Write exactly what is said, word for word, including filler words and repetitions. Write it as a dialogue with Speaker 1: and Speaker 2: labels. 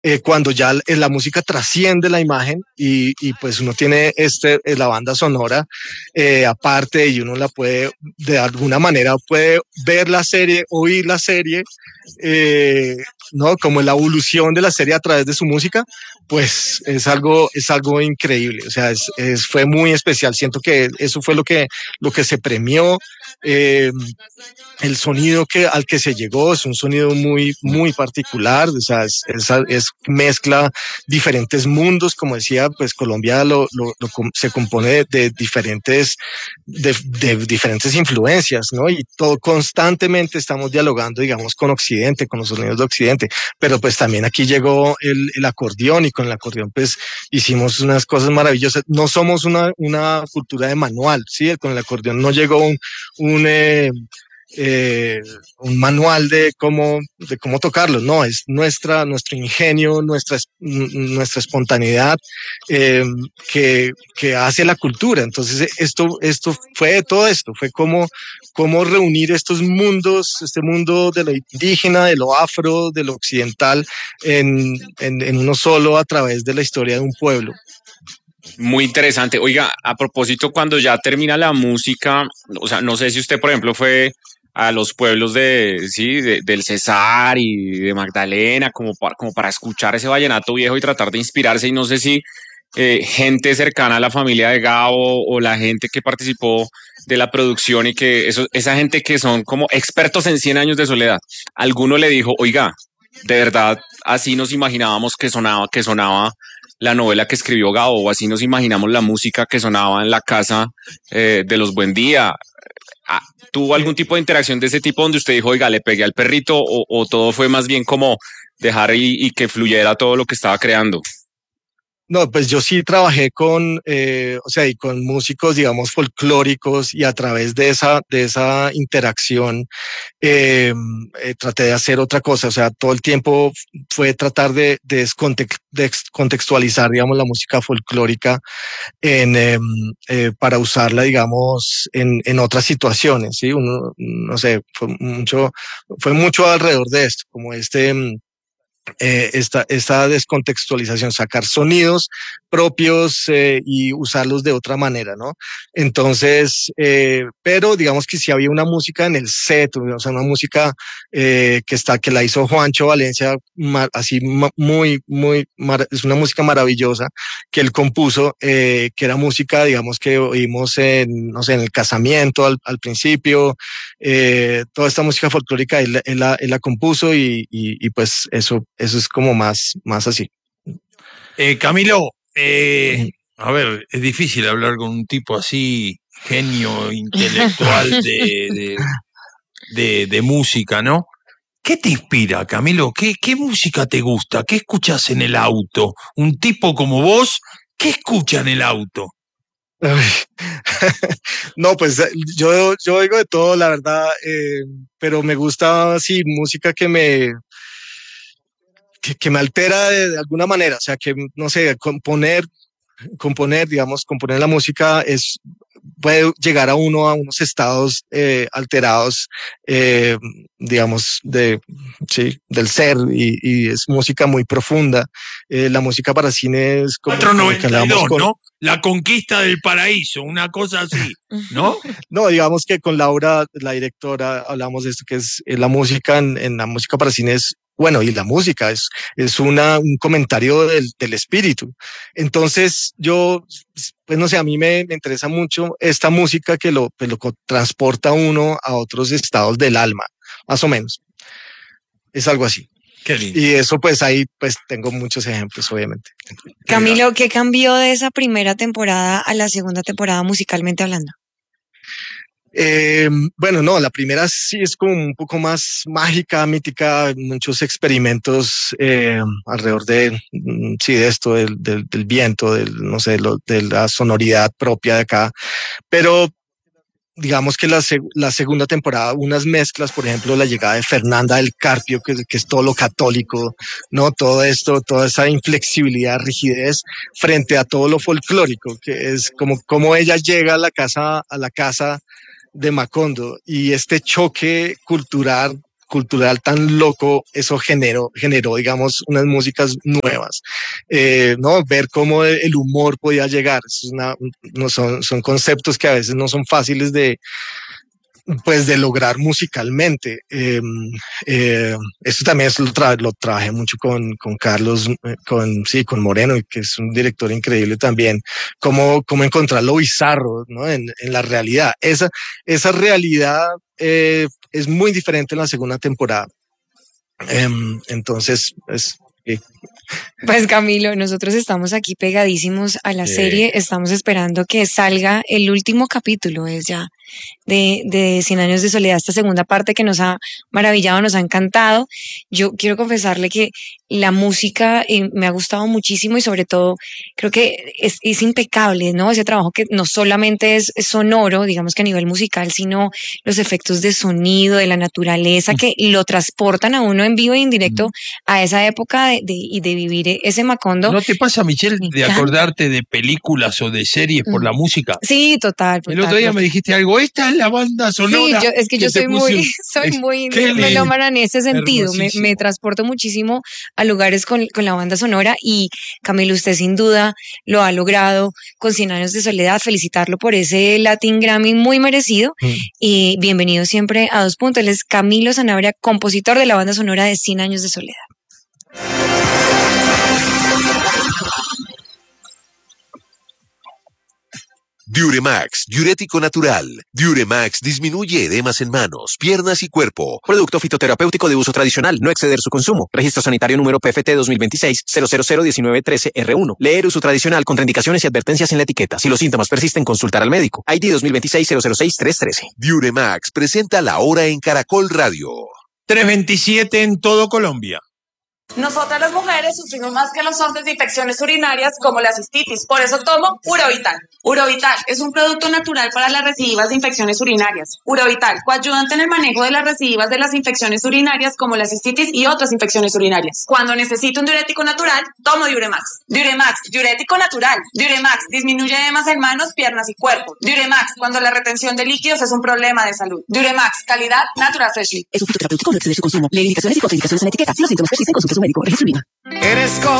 Speaker 1: eh, cuando ya l- la música trasciende la imagen y, y pues uno tiene este, eh, la banda sonora eh, aparte y uno la puede, de alguna manera puede ver la serie, oír la serie, eh, ¿no? Como la evolución de la serie a través de su música, pues es algo, es algo increíble. O sea, es, es- fue muy especial. Siento que eso fue lo que, lo que se premió. Eh, el sonido que, al que se llegó es un sonido muy, muy particular, o sea, es, es, es mezcla diferentes mundos, como decía, pues Colombia lo, lo, lo se compone de, de diferentes, de, de, diferentes influencias, ¿no? Y todo constantemente estamos dialogando, digamos, con Occidente, con los sonidos de Occidente, pero pues también aquí llegó el, el acordeón y con el acordeón pues hicimos unas cosas maravillosas. No somos una, una cultura de manual, ¿sí? Con el acordeón no llegó un, un eh, eh, un manual de cómo, de cómo tocarlo, no, es nuestra, nuestro ingenio, nuestra, nuestra espontaneidad eh, que, que hace la cultura. Entonces, esto, esto fue de todo esto, fue como, cómo reunir estos mundos, este mundo de lo indígena, de lo afro, de lo occidental, en, en, en uno solo a través de la historia de un pueblo.
Speaker 2: Muy interesante. Oiga, a propósito, cuando ya termina la música, o sea, no sé si usted, por ejemplo, fue a los pueblos de, sí, de- del Cesar y de Magdalena, como para, como para escuchar ese vallenato viejo y tratar de inspirarse, y no sé si eh, gente cercana a la familia de Gabo o la gente que participó de la producción y que eso, esa gente que son como expertos en cien años de soledad, alguno le dijo, oiga, de verdad, así nos imaginábamos que sonaba, que sonaba la novela que escribió Gabo, o así nos imaginamos la música que sonaba en la casa eh, de los Buen Día. Ah, ¿tuvo algún tipo de interacción de ese tipo donde usted dijo, oiga, le pegué al perrito, o, o todo fue más bien como dejar y, y que fluyera todo lo que estaba creando?
Speaker 1: No, pues yo sí trabajé con, eh, o sea, y con músicos, digamos, folclóricos y a través de esa, de esa interacción eh, eh, traté de hacer otra cosa, o sea, todo el tiempo fue tratar de, de descontextualizar, digamos, la música folclórica en, eh, eh, para usarla, digamos, en, en otras situaciones, ¿sí? Uno, no sé, fue mucho, fue mucho alrededor de esto, como este... mm, eh, esta, esta descontextualización, sacar sonidos propios eh, y usarlos de otra manera, ¿no? Entonces, eh, pero digamos que sí había una música en el set, o sea, una música eh, que está, que la hizo Juancho Valencia, ma, así ma, muy, muy, mar, es una música maravillosa que él compuso, eh, que era música, digamos, que oímos en, no sé, en el casamiento al, al principio, eh, toda esta música folclórica él, él, la, él la compuso y, y, y pues eso, eso es como más, más así.
Speaker 3: Eh, Camilo, eh, a ver, es difícil hablar con un tipo así, genio intelectual de, de, de, de música, ¿no? ¿Qué te inspira, Camilo? ¿Qué, ¿Qué música te gusta? ¿Qué escuchas en el auto? Un tipo como vos, ¿qué escucha en el auto?
Speaker 1: No, pues yo, yo oigo de todo, la verdad, eh, pero me gusta, sí, música que me, que, que me altera de, de, alguna manera, o sea, que, no sé, componer, componer, digamos, componer la música es, puede llegar a uno a unos estados eh, alterados, eh, digamos, de, sí, del ser y, y es música muy profunda. Eh, la música para cine es como, como que hablamos
Speaker 3: cuatrocientos noventa y dos,
Speaker 1: con...
Speaker 3: ¿no? La conquista del paraíso, una cosa así, ¿no?
Speaker 1: No, digamos que con Laura, la directora, hablamos de esto, que es eh, la música, en, en la música para cine es, bueno, y la música es, es una, un comentario del, del espíritu. Entonces, yo, pues no sé, a mí me, me interesa mucho esta música que lo, pues, lo transporta a uno a otros estados del alma, más o menos. Es algo así.
Speaker 3: Qué lindo.
Speaker 1: Y eso, pues ahí, pues tengo muchos ejemplos, obviamente.
Speaker 4: Camilo, ¿qué cambió de esa primera temporada a la segunda temporada musicalmente hablando?
Speaker 1: Eh, bueno, no, la primera sí es como un poco más mágica, mítica, muchos experimentos eh, alrededor de, mm, sí, de esto, del, del, del viento, del, no sé, lo, de la sonoridad propia de acá, pero digamos que la, la segunda temporada, unas mezclas, por ejemplo, la llegada de Fernanda del Carpio, que, que es todo lo católico, ¿no? Todo esto, toda esa inflexibilidad, rigidez, frente a todo lo folclórico, que es como, como ella llega a la casa, a la casa de Macondo y este choque cultural cultural tan loco, eso generó, generó, digamos, unas músicas nuevas, eh, ¿no? Ver cómo el humor podía llegar, es una, no son, son conceptos que a veces no son fáciles de, pues de lograr musicalmente. Eh, eh, eso también es, lo, tra lo trabajé mucho con, con Carlos, con, sí, con Moreno, que es un director increíble también, cómo, cómo encontrar lo bizarro, ¿no? en, en la realidad. Esa, esa realidad eh, es muy diferente en la segunda temporada. Eh, entonces, es... Eh,
Speaker 4: Pues Camilo, nosotros estamos aquí pegadísimos a la
Speaker 3: Sí.
Speaker 4: serie, estamos esperando que salga el último capítulo, es ya de, de Cien Años de Soledad, esta segunda parte que nos ha maravillado, nos ha encantado. Yo quiero confesarle que la música eh, me ha gustado muchísimo y sobre todo creo que es, es impecable, ¿no? Ese trabajo que no solamente es, es sonoro, digamos que a nivel musical, sino los efectos de sonido, de la naturaleza, que lo transportan a uno en vivo e indirecto a esa época de, de, y de vivir ese Macondo.
Speaker 3: ¿No te pasa, Michelle,
Speaker 4: Me
Speaker 3: de
Speaker 4: encanta.
Speaker 3: acordarte de películas o de series por
Speaker 4: Mm.
Speaker 3: la música?
Speaker 4: Sí, total.
Speaker 3: El
Speaker 4: total,
Speaker 3: otro día
Speaker 4: total.
Speaker 3: me dijiste algo, esta es la banda sonora.
Speaker 4: Sí, yo, es que yo
Speaker 3: te
Speaker 4: soy muy,
Speaker 3: puso-
Speaker 4: soy muy
Speaker 3: Qué lindo.
Speaker 4: melómana en ese sentido. Me,
Speaker 3: Hermosísimo.
Speaker 4: me transporto muchísimo a lugares con, con la banda sonora y Camilo, usted sin duda lo ha logrado con Cien Años de Soledad. Felicitarlo por ese Latin Grammy muy merecido
Speaker 1: Mm.
Speaker 4: y bienvenido siempre a Dos Puntos. Él es Camilo Sanabria, compositor de la banda sonora de Cien Años de Soledad.
Speaker 5: Diuremax, diurético natural. Diuremax disminuye edemas en manos, piernas y cuerpo.
Speaker 6: Producto fitoterapéutico de uso tradicional, no exceder su consumo. Registro sanitario número P F T dos mil veintiséis cero cero cero diecinueve trece R uno. Leer uso tradicional, contraindicaciones y advertencias en la etiqueta. Si los síntomas persisten, consultar al médico. I D dos mil veintiséis cero cero seis tres trece.
Speaker 5: Diuremax presenta La Hora en Caracol Radio.
Speaker 3: tres veintisiete en todo Colombia.
Speaker 7: Nosotras las mujeres sufrimos más que los hombres de infecciones urinarias como la cistitis, por eso tomo Urovital. Urovital es un producto natural para las recidivas de infecciones urinarias. Urovital, coayudante en el manejo de las recidivas de las infecciones urinarias como la cistitis y otras infecciones urinarias. Cuando necesito un diurético natural, tomo Diuremax. Diuremax, diurético natural. Diuremax disminuye edemas en manos, piernas y cuerpo. Diuremax, cuando la retención de líquidos es un problema de salud. Diuremax, calidad Natural Freshly.
Speaker 8: Es un fitoterapéutico, no exceder su consumo. Lee indicaciones y contraindicaciones en la etiqueta. Si los síntomas persisten, consulte a su médico. Registro INVIMA.
Speaker 9: Eres como